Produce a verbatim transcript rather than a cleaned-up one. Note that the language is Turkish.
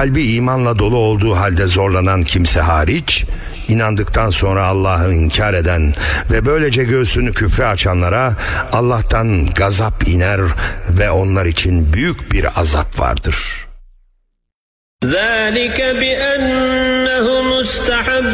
kalbi imanla dolu olduğu halde zorlanan kimse hariç, inandıktan sonra Allah'ı inkar eden ve böylece göğsünü küfre açanlara Allah'tan gazap iner ve onlar için büyük bir azap vardır. ذَٰلِكَ بِأَنَّهُ مُسْتَحَبٌّ